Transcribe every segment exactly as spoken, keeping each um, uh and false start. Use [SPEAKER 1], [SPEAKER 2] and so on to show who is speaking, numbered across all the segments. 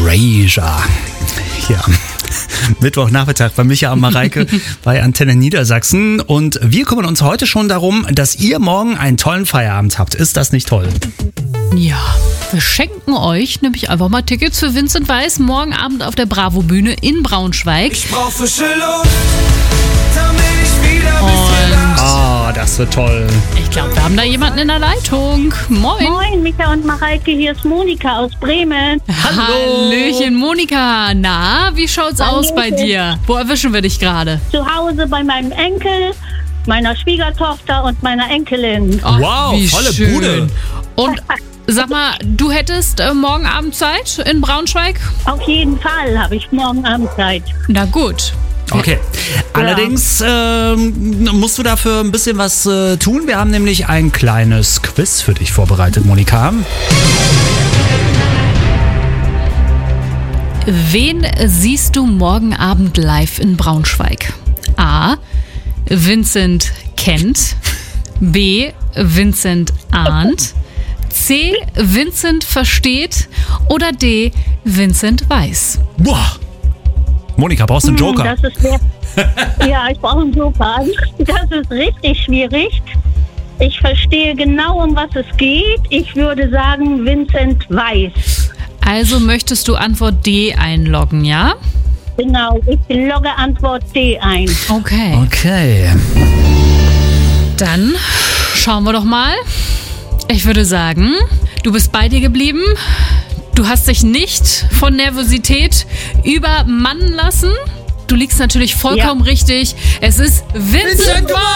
[SPEAKER 1] Erasure. Ja. Mittwochnachmittag bei Micha und Mareike bei Antenne Niedersachsen. Und wir kümmern uns heute schon darum, dass ihr morgen einen tollen Feierabend habt. Ist das nicht toll?
[SPEAKER 2] Ja, wir schenken euch nämlich einfach mal Tickets für Vincent Weiss morgen Abend auf der Bravo-Bühne in Braunschweig.
[SPEAKER 3] Ich brauch frische Luft, damit ich wieder ein bisschen
[SPEAKER 2] Und
[SPEAKER 1] Ah, das wird toll.
[SPEAKER 2] ich glaube, wir haben da jemanden in der Leitung. Moin.
[SPEAKER 4] Moin, Micha und Mareike, hier ist Monika aus Bremen.
[SPEAKER 1] Hallo.
[SPEAKER 2] Hallöchen, Monika. Na, wie schaut's aus bei
[SPEAKER 4] Hallöchen.
[SPEAKER 2] dir? Wo erwischen wir dich gerade?
[SPEAKER 4] Zu Hause bei meinem Enkel, meiner Schwiegertochter und meiner Enkelin.
[SPEAKER 2] Ach,
[SPEAKER 1] Wow,
[SPEAKER 2] wie
[SPEAKER 1] volle
[SPEAKER 2] schön.
[SPEAKER 1] Bude.
[SPEAKER 2] Und sag mal, du hättest äh, morgen Abend Zeit in Braunschweig?
[SPEAKER 4] Auf jeden Fall habe ich morgen Abend Zeit.
[SPEAKER 2] Na gut.
[SPEAKER 1] Okay. Allerdings ähm, musst du dafür ein bisschen was äh, tun. Wir haben nämlich ein kleines Quiz für dich vorbereitet, Monika.
[SPEAKER 2] Wen siehst du morgen Abend live in Braunschweig? A. Vincent kennt. B. Vincent ahnt. C. Vincent versteht. Oder D. Vincent weiß.
[SPEAKER 1] Boah. Monika, brauchst du einen Joker?
[SPEAKER 4] Das ist sehr, ja, ich brauche einen Joker. Das ist richtig schwierig. Ich verstehe genau, um was es geht. Ich würde sagen, Vincent Weiss.
[SPEAKER 2] Also möchtest du Antwort D einloggen, ja?
[SPEAKER 4] Genau, ich logge Antwort D ein.
[SPEAKER 2] Okay.
[SPEAKER 1] Okay.
[SPEAKER 2] Dann schauen wir doch mal. Ich würde sagen, du bist bei dir geblieben. Du hast dich nicht von Nervosität übermannen lassen. Du liegst natürlich vollkommen
[SPEAKER 4] Ja.
[SPEAKER 2] richtig. Es ist Vincent Weiss!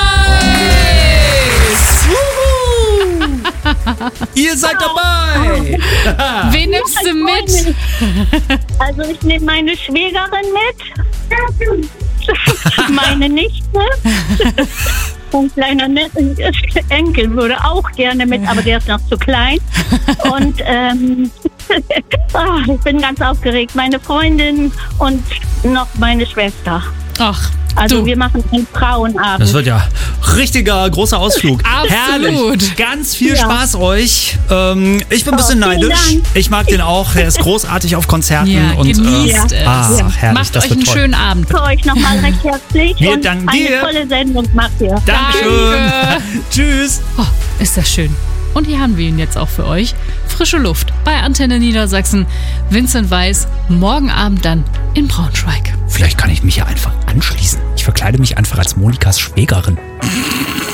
[SPEAKER 1] Ihr seid dabei!
[SPEAKER 2] Wen nimmst du mit?
[SPEAKER 4] Also ich nehme meine Schwägerin mit, meine Nichte, ein kleiner Ne- Enkel würde auch gerne mit, aber der ist noch zu klein. Und ähm, ah, ich bin ganz aufgeregt. Meine Freundin und noch meine Schwester.
[SPEAKER 2] Ach,
[SPEAKER 4] Also
[SPEAKER 2] du.
[SPEAKER 4] wir machen einen Frauenabend.
[SPEAKER 1] Das wird ja richtiger großer Ausflug.
[SPEAKER 2] Absolut.
[SPEAKER 1] Herrlich. Ganz viel
[SPEAKER 4] Ja.
[SPEAKER 1] Spaß euch. Ähm, ich bin ein bisschen
[SPEAKER 4] Oh, vielen
[SPEAKER 1] neidisch.
[SPEAKER 4] Dank.
[SPEAKER 1] Ich mag den auch. Er ist großartig auf Konzerten.
[SPEAKER 2] Ja,
[SPEAKER 1] und,
[SPEAKER 2] genießt
[SPEAKER 1] äh,
[SPEAKER 2] es.
[SPEAKER 1] Ah,
[SPEAKER 4] Ja.
[SPEAKER 1] herrlich.
[SPEAKER 2] Macht
[SPEAKER 1] das
[SPEAKER 2] euch
[SPEAKER 1] wird
[SPEAKER 2] einen
[SPEAKER 1] toll.
[SPEAKER 2] schönen Abend.
[SPEAKER 4] Für euch nochmal recht herzlich
[SPEAKER 1] Wir
[SPEAKER 4] und
[SPEAKER 1] danken
[SPEAKER 4] eine
[SPEAKER 1] dir.
[SPEAKER 4] tolle Sendung macht ihr.
[SPEAKER 1] Dankeschön.
[SPEAKER 2] Danke.
[SPEAKER 1] Tschüss.
[SPEAKER 2] Oh, ist das schön. Und hier haben wir ihn jetzt auch für euch. Frische Luft bei Antenne Niedersachsen. Vincent Weiss, morgen Abend dann in Braunschweig.
[SPEAKER 1] Vielleicht kann ich mich ja einfach anschließen. Ich verkleide mich einfach als Monikas Schwägerin.